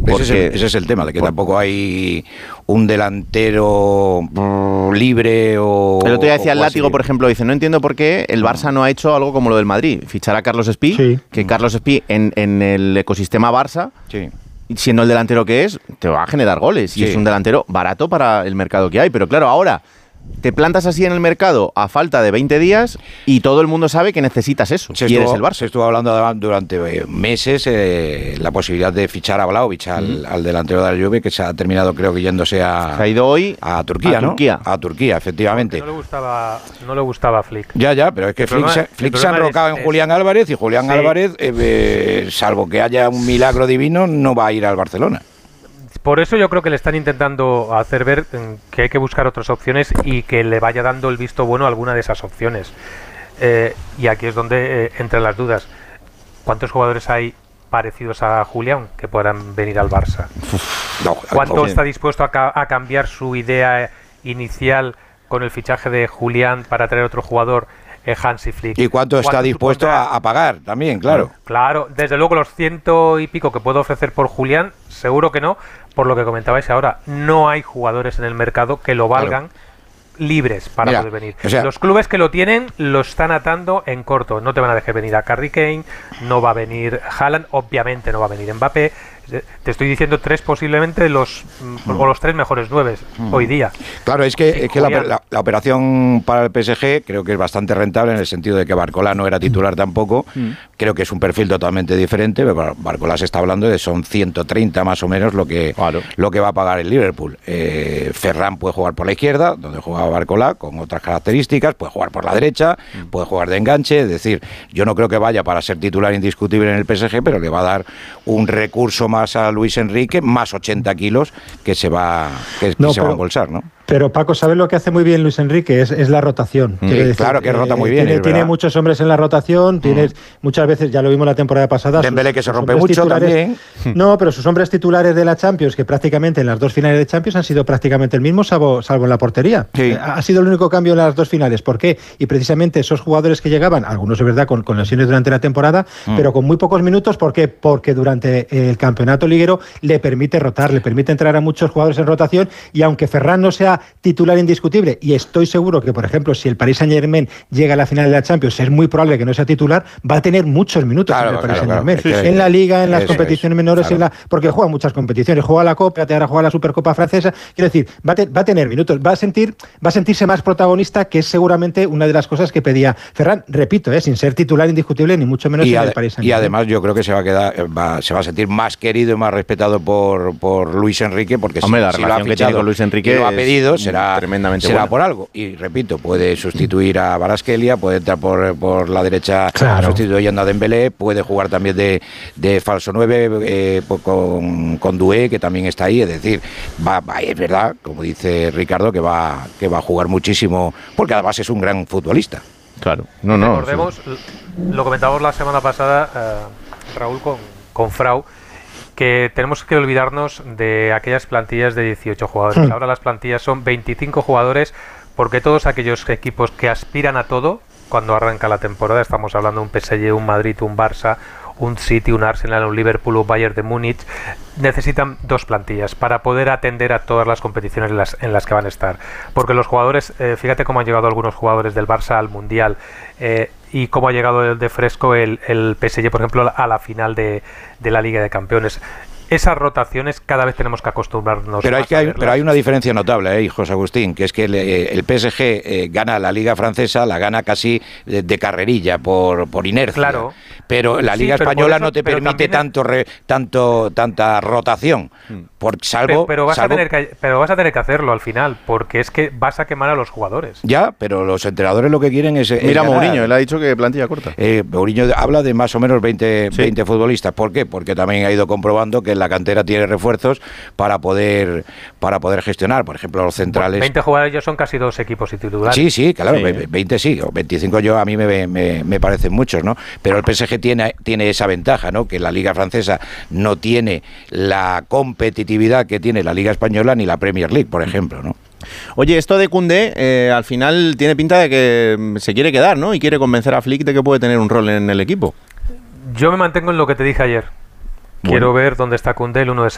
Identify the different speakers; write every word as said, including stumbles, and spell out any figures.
Speaker 1: Porque... Ese, es el, ese es el tema, de que bueno, tampoco hay un delantero brr, libre o...
Speaker 2: El otro día decía el Látigo, por ejemplo, dice, no entiendo por qué el Barça no ha hecho algo como lo del Madrid, fichar a Carlos Espí, sí. que Carlos Espí en, en el ecosistema Barça, sí. siendo el delantero que es, te va a generar goles, sí. y es un delantero barato para el mercado que hay, pero claro, ahora... Te plantas así en el mercado a falta de veinte días y todo el mundo sabe que necesitas eso.
Speaker 1: Se estuvo, el Barça. Se estuvo hablando durante meses eh, la posibilidad de fichar a Vlahovic, al, mm. al delantero de la Juve, que se ha terminado creo que yéndose a,
Speaker 2: se ha ido hoy
Speaker 1: a Turquía,
Speaker 2: a
Speaker 1: ¿no?
Speaker 2: Turquía.
Speaker 1: A Turquía, efectivamente.
Speaker 3: No le gustaba, no le gustaba a Flick.
Speaker 1: Ya, ya, pero es que Flick, problema, se, Flick se ha enrocado es, en Julián Álvarez y Julián sí. Álvarez, eh, eh, salvo que haya un milagro divino, no va a ir al Barcelona.
Speaker 3: Por eso yo creo que le están intentando hacer ver que hay que buscar otras opciones y que le vaya dando el visto bueno a alguna de esas opciones. Eh, y aquí es donde eh, entran las dudas. ¿Cuántos jugadores hay parecidos a Julián que puedan venir al Barça? No, ¿Cuánto está dispuesto a, ca- a cambiar su idea inicial con el fichaje de Julián para traer otro jugador? Eh, Hansi Flick.
Speaker 1: ¿Y cuánto está dispuesto a, a pagar también, claro?
Speaker 3: Claro, desde luego los ciento y pico que puedo ofrecer por Julián, seguro que no, por lo que comentabais ahora, no hay jugadores en el mercado que lo valgan claro. libres para Mira, poder venir. O sea, los clubes que lo tienen lo están atando en corto, no te van a dejar venir a Harry Kane, no va a venir Haaland, obviamente no va a venir Mbappé. Te estoy diciendo tres posiblemente los mm. o los tres mejores nueves mm. hoy día.
Speaker 1: Claro, es que, es que la, la, la operación para el P S G creo que es bastante rentable en el sentido de que Barcola no era titular tampoco. Mm. Creo que es un perfil totalmente diferente. Pero Barcola se está hablando de son ciento treinta más o menos lo que, claro. lo que va a pagar el Liverpool. Eh, Ferran puede jugar por la izquierda, donde jugaba Barcola, con otras características. Puede jugar por la derecha, mm. puede jugar de enganche. Es decir, yo no creo que vaya para ser titular indiscutible en el P S G, pero le va a dar un recurso más a Luis Enrique, más ochenta kilos que se va que,
Speaker 4: no,
Speaker 1: que se
Speaker 4: pero,
Speaker 1: va a embolsar, ¿no?
Speaker 4: Pero Paco, ¿sabes lo que hace muy bien Luis Enrique? Es, es la rotación.
Speaker 1: Sí, decir, claro que rota muy bien.
Speaker 4: Tiene, tiene muchos hombres en la rotación, mm. tiene muchas veces, ya lo vimos la temporada pasada.
Speaker 1: Dembélé que se rompe mucho también.
Speaker 4: No, pero sus hombres titulares de la Champions, que prácticamente en las dos finales de Champions han sido prácticamente el mismo, salvo, salvo en la portería. Sí. Ha sido el único cambio en las dos finales. ¿Por qué? Y precisamente esos jugadores que llegaban, algunos es verdad con, con lesiones durante la temporada, mm. pero con muy pocos minutos, ¿por qué? Porque durante el campeonato liguero le permite rotar, le permite entrar a muchos jugadores en rotación, y aunque Ferran no sea titular indiscutible, y estoy seguro que, por ejemplo, si el Paris Saint-Germain llega a la final de la Champions, es muy probable que no sea titular, va a tener muchos minutos claro, en el Paris claro, Saint-Germain. Claro. Sí, en la Liga, en las eso competiciones es, menores, claro. en la, porque juega muchas competiciones, juega la Copa, ahora juega la Supercopa francesa, quiero decir, va a, te, va a tener minutos, va a sentir, va a sentirse más protagonista, que es seguramente una de las cosas que pedía Ferran, repito, eh, sin ser titular indiscutible, ni mucho menos y en el Paris Saint-Germain.
Speaker 1: Y además yo creo que se va a quedar, va, se va a sentir más querido y más respetado por, por Luis Enrique, porque
Speaker 2: Hombre,
Speaker 1: si,
Speaker 2: la
Speaker 1: si
Speaker 2: relación
Speaker 1: lo ha
Speaker 2: que tiene con Luis Enrique
Speaker 1: lo ha pedido, será,
Speaker 2: tremendamente
Speaker 1: será
Speaker 2: buena.
Speaker 1: por algo. Y repito, puede sustituir a Kvaratskhelia, puede entrar por, por la derecha claro. sustituyendo a Dembélé, puede jugar también de, de falso nueve eh, con, con Doué, que también está ahí. Es decir, va, va, es verdad, como dice Ricardo, que va, que va a jugar muchísimo, porque además es un gran futbolista.
Speaker 2: Claro, no, no.
Speaker 3: Recordemos, sí. lo comentábamos la semana pasada, eh, Raúl, con, con Frau, que tenemos que olvidarnos de aquellas plantillas de dieciocho jugadores. Hmm. Ahora las plantillas son veinticinco jugadores, porque todos aquellos equipos que aspiran a todo, cuando arranca la temporada, estamos hablando de un P S G, un Madrid, un Barça, un City, un Arsenal, un Liverpool, un Bayern de Múnich, necesitan dos plantillas para poder atender a todas las competiciones en las, en las que van a estar. Porque los jugadores, eh, fíjate cómo han llegado algunos jugadores del Barça al Mundial, eh, y cómo ha llegado de, de fresco el, el P S G, por ejemplo, a la final de, de la Liga de Campeones. Esas rotaciones cada vez tenemos que acostumbrarnos.
Speaker 1: Pero,
Speaker 3: más
Speaker 1: hay, que hay, pero hay una diferencia notable, ¿eh, José Agustín? Que es que el, el P S G eh, gana la Liga Francesa, la gana casi de, de carrerilla, por, por inercia.
Speaker 3: Claro.
Speaker 1: Pero la Liga sí, pero Española eso, no te permite tanto, re, tanto tanta rotación. Por, salvo,
Speaker 3: pero, pero, vas
Speaker 1: salvo,
Speaker 3: a tener que, pero vas a tener que hacerlo al final, porque es que vas a quemar a los jugadores.
Speaker 1: Ya, pero los entrenadores lo que quieren es...
Speaker 2: Mira,
Speaker 1: es
Speaker 2: Mourinho, él ha dicho que plantilla corta.
Speaker 1: Eh, Mourinho habla de más o menos veinte, sí. veinte futbolistas. ¿Por qué? Porque también ha ido comprobando que en la cantera tiene refuerzos para poder para poder gestionar, por ejemplo, los centrales.
Speaker 3: Bueno, veinte jugadores ya son casi dos equipos titulares.
Speaker 1: Sí, sí, claro, sí. veinte sí, o veinticinco yo a mí me, me, me parecen muchos, ¿no? Pero el P S G tiene, tiene esa ventaja, ¿no? Que la Liga Francesa no tiene la competitividad que tiene la Liga Española ni la Premier League, por ejemplo, ¿no?
Speaker 2: Oye, esto de Koundé eh, al final tiene pinta de que se quiere quedar, ¿no? Y quiere convencer a Flick de que puede tener un rol en el equipo.
Speaker 3: Yo me mantengo en lo que te dije ayer. Quiero bueno. ver dónde está Koundé el uno de